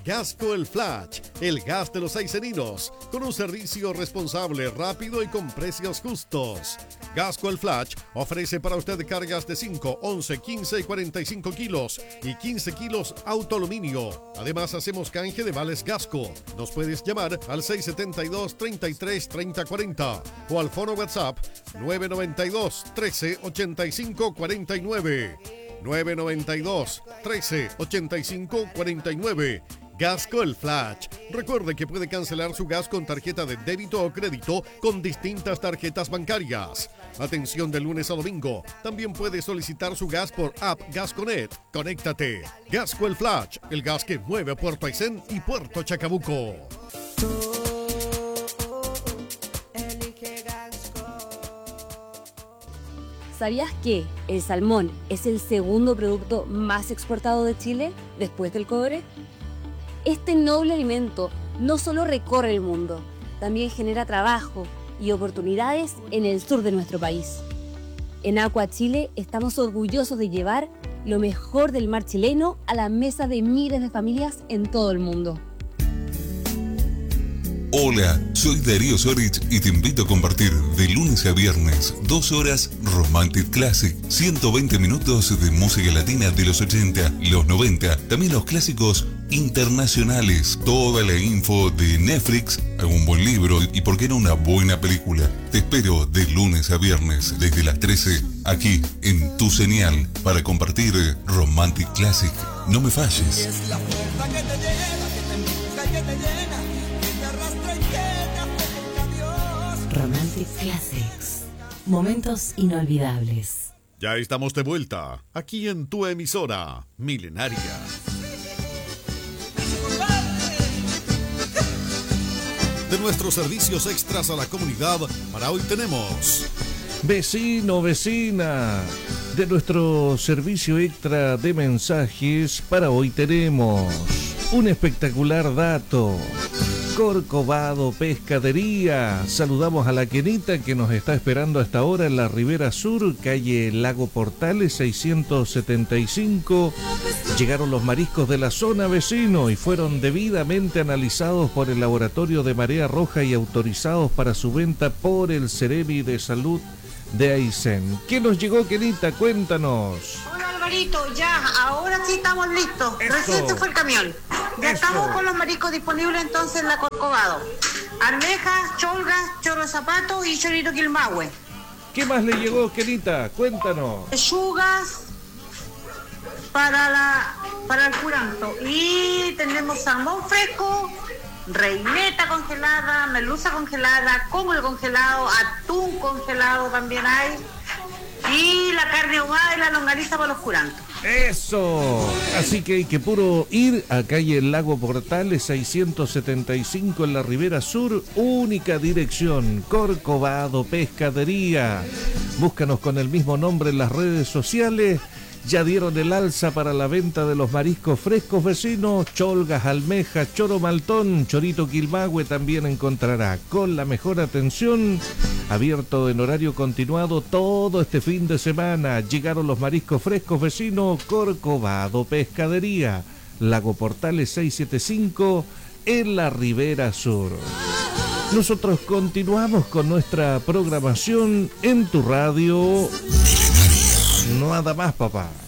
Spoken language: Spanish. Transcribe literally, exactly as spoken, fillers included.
Gasco El Flash, el gas de los aiceninos, con un servicio responsable, rápido y con precios justos. Gasco El Flash ofrece para usted cargas de cinco, once, quince y cuarenta y cinco kilos y quince kilos autoaluminio. Además, hacemos canje de vales Gasco. Nos puedes llamar al seis siete dos, treinta y tres, treinta, cuarenta o al fono WhatsApp nueve nueve dos, trece, ochenta y cinco, cuarenta y nueve. nueve nueve dos, trece, ochenta y cinco, cuarenta y nueve. Gasco El Flash. Recuerde que puede cancelar su gas con tarjeta de débito o crédito con distintas tarjetas bancarias. Atención de lunes a domingo. También puede solicitar su gas por app Gasconet. Conéctate. Gasco El Flash, el gas que mueve a Puerto Aysén y Puerto Chacabuco. ¿Sabías que el salmón es el segundo producto más exportado de Chile después del cobre? Este noble alimento no solo recorre el mundo, también genera trabajo y oportunidades en el sur de nuestro país. En Aqua Chile estamos orgullosos de llevar lo mejor del mar chileno a la mesa de miles de familias en todo el mundo. Hola, soy Darío Sorich y te invito a compartir de lunes a viernes dos horas Romantic Classic, ciento veinte minutos de música latina de los ochenta, los noventa, también los clásicos internacionales, toda la info de Netflix, algún buen libro y por qué no una buena película. Te espero de lunes a viernes desde las trece, aquí en Tu Señal, para compartir Romantic Classic. No me falles. Es la fuerza que te lleva, que te empuja, que te llena, que te arrastra y que te acerca a Dios. Romantic Classics. Momentos inolvidables. Ya estamos de vuelta, aquí en tu emisora milenaria. De nuestros servicios extras a la comunidad, para hoy tenemos... Vecino, vecina, de nuestro servicio extra de mensajes, para hoy tenemos un espectacular dato. Corcovado Pescadería. Saludamos a la Kenita que nos está esperando hasta ahora en la Ribera Sur, calle Lago Portales seiscientos setenta y cinco. Llegaron los mariscos de la zona, vecino, y fueron debidamente analizados por el Laboratorio de Marea Roja y autorizados para su venta por el Ceremi de Salud de Aysén. ¿Qué nos llegó, Kenita? Cuéntanos. Hola, Alvarito, ya, ahora sí estamos listos. Eso. Recién se fue el camión. Ya Eso. estamos con los mariscos disponibles entonces en la Corcovado. Almejas, cholgas, chorro de zapato y chorito quilmahue. ¿Qué más le llegó, Kenita? Cuéntanos. Lechugas para la para el curanto. Y tenemos salmón fresco, reineta congelada, merluza congelada, cóndor congelado, atún congelado también hay. Y la carne ahumada y la longaniza para los curantos. ¡Eso! Así que hay que puro ir a calle Lago Portales seiscientos setenta y cinco en la Ribera Sur, única dirección, Corcovado Pescadería. Búscanos con el mismo nombre en las redes sociales. Ya dieron el alza para la venta de los mariscos frescos, vecinos. Cholgas, almejas, choro maltón, chorito quilmahue también encontrará, con la mejor atención. Abierto en horario continuado todo este fin de semana. Llegaron los mariscos frescos, vecino. Corcovado Pescadería, Lago Portales seiscientos setenta y cinco en la Ribera Sur. Nosotros continuamos con nuestra programación en tu radio. Nada más, papá.